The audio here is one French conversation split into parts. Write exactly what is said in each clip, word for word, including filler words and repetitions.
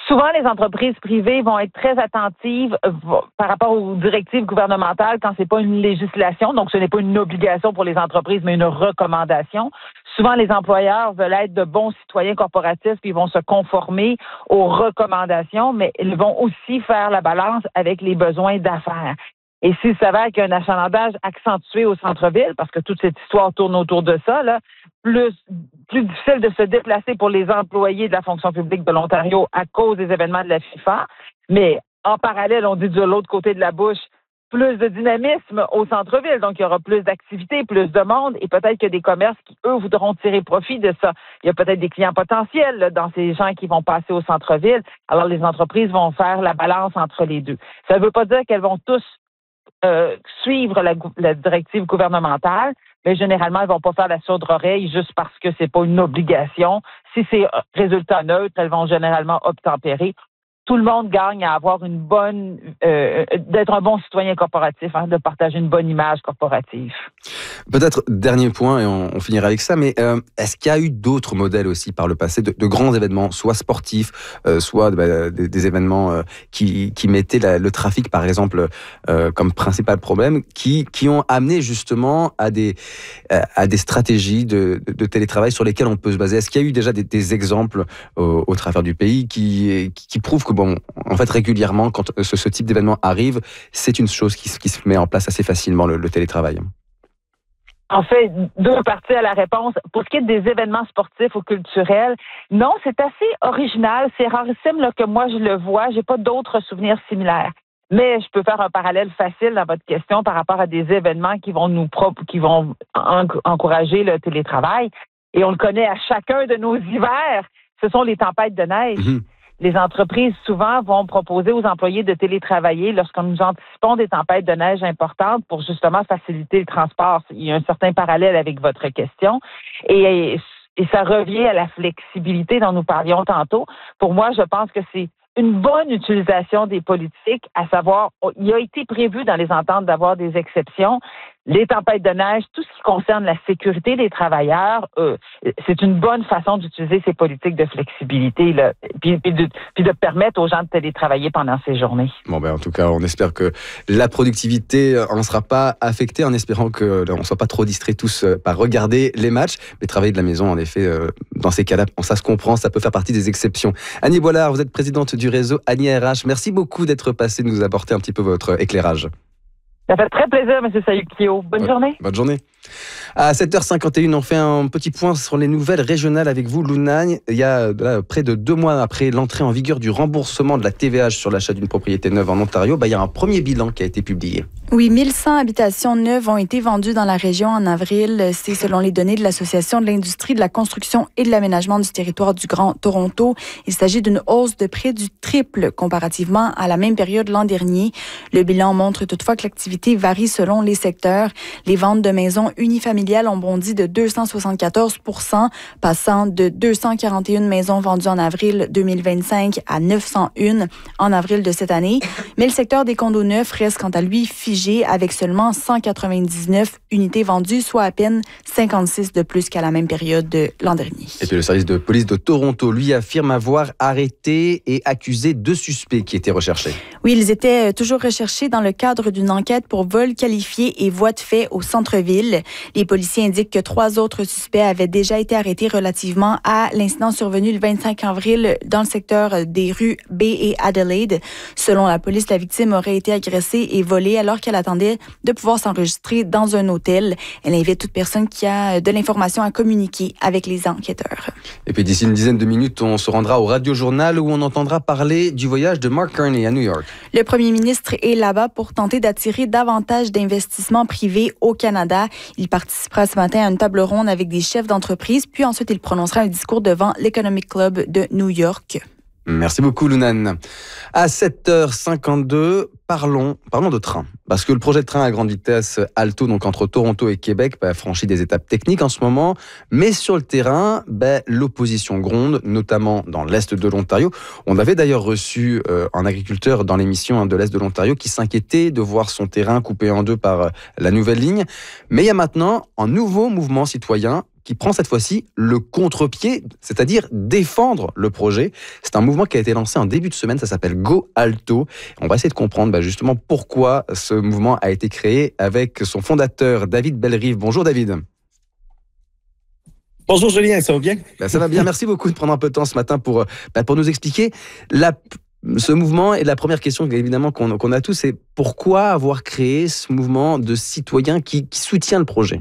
Souvent, les entreprises privées vont être très attentives par rapport aux directives gouvernementales quand c'est pas une législation, donc ce n'est pas une obligation pour les entreprises, mais une recommandation. Souvent, les employeurs veulent être de bons citoyens corporatifs, puis ils vont se conformer aux recommandations, mais ils vont aussi faire la balance avec les besoins d'affaires. Et s'il s'avère qu'il y a un achalandage accentué au centre-ville, parce que toute cette histoire tourne autour de ça, là, plus, plus difficile de se déplacer pour les employés de la fonction publique de l'Ontario à cause des événements de la FIFA. Mais en parallèle, on dit de l'autre côté de la bouche, plus de dynamisme au centre-ville. Donc, il y aura plus d'activités, plus de monde et peut-être que des commerces qui, eux, voudront tirer profit de ça. Il y a peut-être des clients potentiels là, dans ces gens qui vont passer au centre-ville. Alors, les entreprises vont faire la balance entre les deux. Ça ne veut pas dire qu'elles vont tous Euh, suivre la, la directive gouvernementale, mais généralement, ils vont pas faire la sourde oreille juste parce que c'est pas une obligation. Si c'est résultat neutre, elles vont généralement obtempérer. Tout le monde gagne à avoir une bonne, euh, d'être un bon citoyen corporatif, hein, de partager une bonne image corporative. Peut-être dernier point, et on, on finira avec ça, mais euh, est-ce qu'il y a eu d'autres modèles aussi par le passé de, de grands événements, soit sportifs, euh, soit bah, des, des événements euh, qui, qui mettaient la, le trafic, par exemple, euh, comme principal problème, qui, qui ont amené justement à des, à des stratégies de, de, de télétravail sur lesquelles on peut se baser? Est-ce qu'il y a eu déjà des, des exemples au, au travers du pays qui, qui, qui prouvent que bon, en fait, régulièrement, quand ce, ce type d'événement arrive, c'est une chose qui, qui se met en place assez facilement, le, le télétravail. En fait, deux parties à la réponse. Pour ce qui est des événements sportifs ou culturels, non, c'est assez original. C'est rarissime là, que moi, je le vois. J'ai pas d'autres souvenirs similaires. Mais je peux faire un parallèle facile dans votre question par rapport à des événements qui vont nous pro- qui vont en- encourager le télétravail. Et on le connaît à chacun de nos hivers. Ce sont les tempêtes de neige. Mmh. Les entreprises, souvent, vont proposer aux employés de télétravailler lorsque nous anticipons des tempêtes de neige importantes pour justement faciliter le transport. Il y a un certain parallèle avec votre question. Et, et ça revient à la flexibilité dont nous parlions tantôt. Pour moi, je pense que c'est une bonne utilisation des politiques, à savoir, il a été prévu dans les ententes d'avoir des exceptions. Les tempêtes de neige, tout ce qui concerne la sécurité des travailleurs, euh, c'est une bonne façon d'utiliser ces politiques de flexibilité, là, puis, puis, de, puis de permettre aux gens de télétravailler pendant ces journées. Bon, ben, en tout cas, on espère que la productivité en sera pas affectée, en espérant qu'on ne soit pas trop distraits tous par regarder les matchs. Mais travailler de la maison, en effet, euh, dans ces cas-là, ça se comprend, ça peut faire partie des exceptions. Annie Boilard, vous êtes présidente du réseau Annie R H. Merci beaucoup d'être passée, de nous apporter un petit peu votre éclairage. Ça fait très plaisir, M. Sayukio. Bonne ouais, journée. Bonne journée. À sept heures cinquante et une, on fait un petit point sur les nouvelles régionales avec vous, Lounagne. Il y a là, près de deux mois après l'entrée en vigueur du remboursement de la T V A sur l'achat d'une propriété neuve en Ontario, bah, il y a un premier bilan qui a été publié. Oui, mille cent habitations neuves ont été vendues dans la région en avril. C'est selon les données de l'Association de l'industrie de la construction et de l'aménagement du territoire du Grand Toronto. Il s'agit d'une hausse de près du triple comparativement à la même période l'an dernier. Le bilan montre toutefois que l'activité varie selon les secteurs. Les ventes de maisons unifamiliales ont bondi de deux cent soixante-quatorze pour cent, passant de deux cent quarante et une maisons vendues en avril deux mille vingt-cinq à neuf cent un en avril de cette année. Mais le secteur des condos neufs reste quant à lui figé avec seulement cent quatre-vingt-dix-neuf unités vendues, soit à peine cinquante-six de plus qu'à la même période de l'an dernier. Et puis le service de police de Toronto, lui, affirme avoir arrêté et accusé deux suspects qui étaient recherchés. Oui, ils étaient toujours recherchés dans le cadre d'une enquête pour vol qualifié et voie de fait au centre-ville. Les policiers indiquent que trois autres suspects avaient déjà été arrêtés relativement à l'incident survenu le vingt-cinq avril dans le secteur des rues B et Adelaide. Selon la police, la victime aurait été agressée et volée alors qu'elle attendait de pouvoir s'enregistrer dans un hôtel. Elle invite toute personne qui a de l'information à communiquer avec les enquêteurs. Et puis d'ici une dizaine de minutes, on se rendra au Radio-Journal où on entendra parler du voyage de Mark Carney à New York. Le premier ministre est là-bas pour tenter d'attirer davantage d'investissements privés au Canada. Il participera ce matin à une table ronde avec des chefs d'entreprise, puis ensuite il prononcera un discours devant l'Economic Club de New York. Merci beaucoup, Lounan. À sept heures cinquante-deux, parlons, parlons de train. Parce que le projet de train à grande vitesse Alto, donc entre Toronto et Québec, bah, franchit des étapes techniques en ce moment. Mais sur le terrain, bah, l'opposition gronde, notamment dans l'Est de l'Ontario. On avait d'ailleurs reçu euh, un agriculteur dans l'émission hein, de l'Est de l'Ontario qui s'inquiétait de voir son terrain coupé en deux par euh, la nouvelle ligne. Mais il y a maintenant un nouveau mouvement citoyen qui prend cette fois-ci le contre-pied, c'est-à-dire défendre le projet. C'est un mouvement qui a été lancé en début de semaine, ça s'appelle Go Alto. On va essayer de comprendre bah, justement pourquoi ce mouvement a été créé avec son fondateur David Bellerive. Bonjour David. Bonjour Julien, ça va bien? Ben, ça va bien, merci beaucoup de prendre un peu de temps ce matin pour, ben, pour nous expliquer la, ce mouvement. Et la première question évidemment qu'on, qu'on a tous, c'est pourquoi avoir créé ce mouvement de citoyens qui, qui soutient le projet?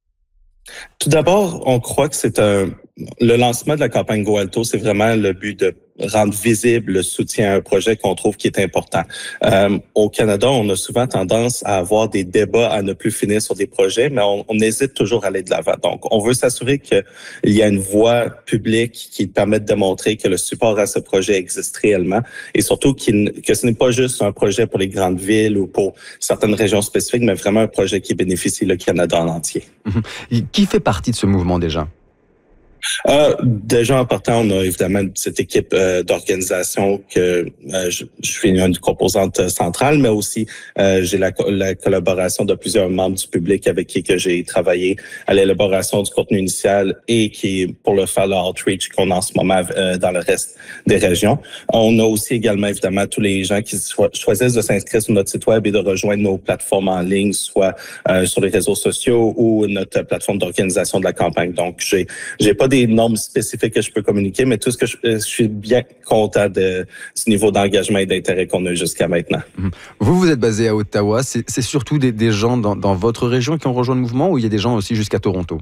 Tout d'abord, on croit que c'est un... Le lancement de la campagne Go Alto, c'est vraiment le but de rendre visible le soutien à un projet qu'on trouve qui est important. Euh, au Canada, on a souvent tendance à avoir des débats à ne plus finir sur des projets, mais on, on hésite toujours à aller de l'avant. Donc, on veut s'assurer qu'il y a une voix publique qui permet de démontrer que le support à ce projet existe réellement et surtout qu'il, que ce n'est pas juste un projet pour les grandes villes ou pour certaines régions spécifiques, mais vraiment un projet qui bénéficie le Canada en entier. Mmh. Qui fait partie de ce mouvement déjà? Euh, déjà en partant, on a évidemment cette équipe euh, d'organisation que euh, je, je suis une composante centrale, mais aussi euh, j'ai la, la collaboration de plusieurs membres du public avec qui que j'ai travaillé à l'élaboration du contenu initial et qui pour le faire le outreach qu'on a en ce moment euh, dans le reste des régions. On a aussi également évidemment tous les gens qui cho- choisissent de s'inscrire sur notre site web et de rejoindre nos plateformes en ligne, soit euh, sur les réseaux sociaux ou notre plateforme d'organisation de la campagne. Donc j'ai j'ai pas des normes spécifiques que je peux communiquer, mais tout ce que je, je suis bien content de ce niveau d'engagement et d'intérêt qu'on a jusqu'à maintenant. Vous, vous êtes basé à Ottawa. C'est, c'est surtout des, des gens dans, dans votre région qui ont rejoint le mouvement ou il y a des gens aussi jusqu'à Toronto?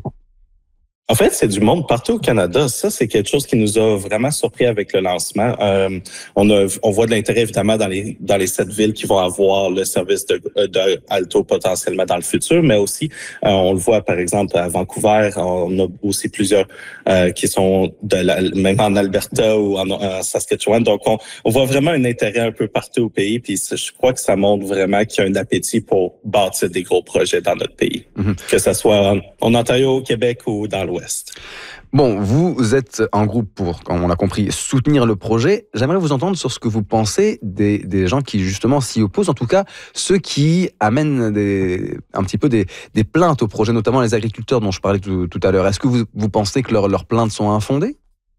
En fait, c'est du monde partout au Canada. Ça, c'est quelque chose qui nous a vraiment surpris avec le lancement. Euh, on a, on voit de l'intérêt évidemment dans les dans les sept villes qui vont avoir le service de, de Alto potentiellement dans le futur, mais aussi euh, on le voit par exemple à Vancouver. On a aussi plusieurs euh, qui sont de la, même en Alberta ou en, en Saskatchewan. Donc, on, on voit vraiment un intérêt un peu partout au pays. Puis, je crois que ça montre vraiment qu'il y a un appétit pour bâtir des gros projets dans notre pays, mm-hmm. que ce soit en, en Ontario, au Québec ou dans l'Ouest. Bon, vous êtes un groupe pour, comme on l'a compris, soutenir le projet. J'aimerais vous entendre sur ce que vous pensez des, des gens qui justement s'y opposent, en tout cas ceux qui amènent des, un petit peu des, des plaintes au projet, notamment les agriculteurs dont je parlais tout, tout à l'heure. Est-ce que vous, vous pensez que leurs leurs plaintes sont infondées?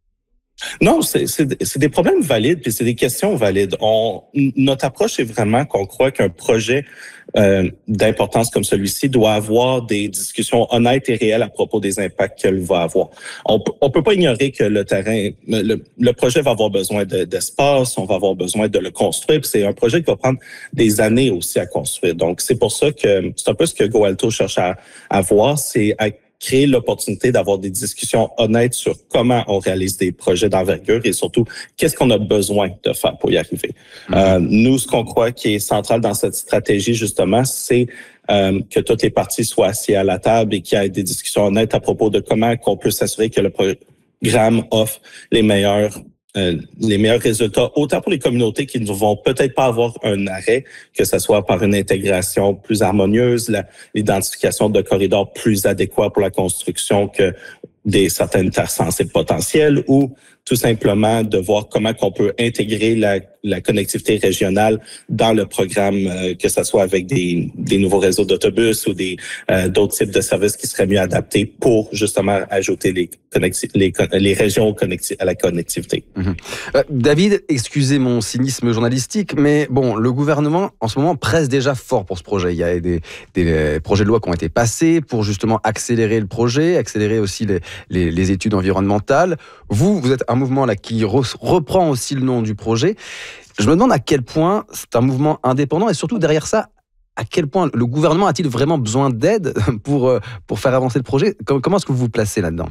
Non, c'est, c'est, c'est des problèmes valides, puis c'est des questions valides. On, notre approche est vraiment qu'on croit qu'un projet euh, d'importance comme celui-ci doit avoir des discussions honnêtes et réelles à propos des impacts qu'elle va avoir. On ne peut pas ignorer que le terrain, le, le projet va avoir besoin de, d'espace, on va avoir besoin de le construire, puis c'est un projet qui va prendre des années aussi à construire. Donc, c'est pour ça que c'est un peu ce que Go Alto cherche à, à voir, c'est à créer l'opportunité d'avoir des discussions honnêtes sur comment on réalise des projets d'envergure et surtout qu'est-ce qu'on a besoin de faire pour y arriver. Mm-hmm. Euh, nous, ce qu'on croit qui est central dans cette stratégie, justement, c'est euh, que toutes les parties soient assises à la table et qu'il y ait des discussions honnêtes à propos de comment on peut s'assurer que le programme offre les meilleurs Euh, les meilleurs résultats, autant pour les communautés qui ne vont peut-être pas avoir un arrêt, que ce soit par une intégration plus harmonieuse, la, l'identification de corridors plus adéquats pour la construction que des certaines terres sensibles potentielles, ou tout simplement de voir comment on peut intégrer la, la connectivité régionale dans le programme, euh, que ce soit avec des, des nouveaux réseaux d'autobus ou des euh, d'autres types de services qui seraient mieux adaptés pour justement ajouter les, connecti- les, les régions connecti- à la connectivité. Mmh. Euh, David, excusez mon cynisme journalistique, mais bon, le gouvernement en ce moment presse déjà fort pour ce projet. Il y a des, des projets de loi qui ont été passés pour justement accélérer le projet, accélérer aussi les, les, les études environnementales. Vous, vous êtes un mouvement là qui re- reprend aussi le nom du projet. Je me demande à quel point c'est un mouvement indépendant et surtout derrière ça, à quel point le gouvernement a-t-il vraiment besoin d'aide pour, pour faire avancer le projet? Comment est-ce que vous vous placez là-dedans?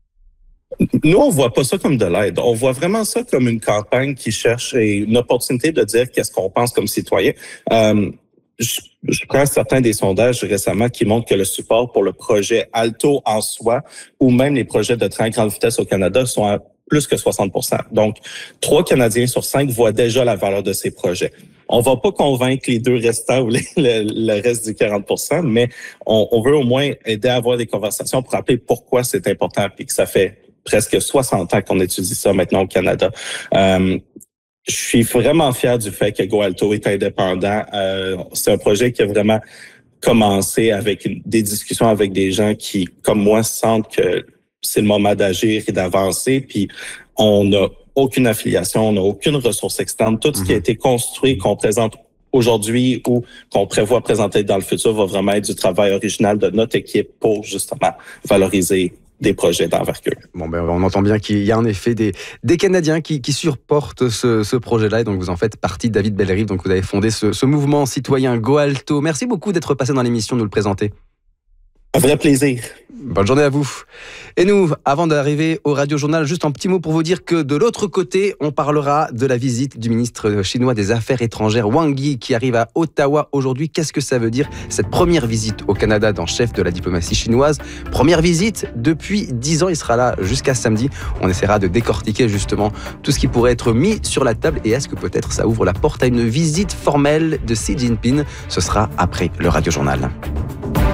Nous, on voit pas ça comme de l'aide. On voit vraiment ça comme une campagne qui cherche une opportunité de dire qu'est-ce qu'on pense comme citoyen. Euh, je, je prends certains des sondages récemment qui montrent que le support pour le projet Alto en soi ou même les projets de train à grande vitesse au Canada sont à plus que soixante pour cent. Donc, trois Canadiens sur cinq voient déjà la valeur de ces projets. On va pas convaincre les deux restants ou les, le, le reste du quarante pour cent, mais on, on veut au moins aider à avoir des conversations pour rappeler pourquoi c'est important et que ça fait presque soixante ans qu'on étudie ça maintenant au Canada. Euh, je suis vraiment fier du fait que Go Alto est indépendant. Euh, c'est un projet qui a vraiment commencé avec une, des discussions avec des gens qui, comme moi, sentent que c'est le moment d'agir et d'avancer. Puis on n'a aucune affiliation, on n'a aucune ressource externe. Tout ce qui a été construit, qu'on présente aujourd'hui ou qu'on prévoit présenter dans le futur va vraiment être du travail original de notre équipe pour justement valoriser des projets d'envergure. Bon, ben, on entend bien qu'il y a en effet des, des Canadiens qui, qui supportent ce, ce projet-là, et donc vous en faites partie, David Bellerive, donc vous avez fondé ce, ce mouvement citoyen GoAlto. Merci beaucoup d'être passé dans l'émission, de nous le présenter. Un vrai plaisir. Bonne journée à vous. Et nous, avant d'arriver au Radio Journal, juste un petit mot pour vous dire que de l'autre côté, on parlera de la visite du ministre chinois des Affaires étrangères, Wang Yi, qui arrive à Ottawa aujourd'hui. Qu'est-ce que ça veut dire, cette première visite au Canada d'un chef de la diplomatie chinoise? Première visite depuis dix ans, il sera là jusqu'à samedi. On essaiera de décortiquer justement tout ce qui pourrait être mis sur la table, et est-ce que peut-être ça ouvre la porte à une visite formelle de Xi Jinping? Ce sera après le Radio Journal.